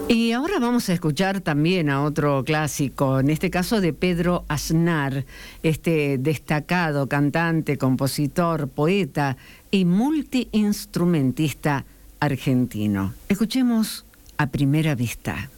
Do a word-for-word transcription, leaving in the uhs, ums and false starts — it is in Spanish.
Y ahora vamos a escuchar también a otro clásico, en este caso de Pedro Aznar, este destacado cantante, compositor, poeta y multiinstrumentista argentino. Escuchemos A Primera Vista.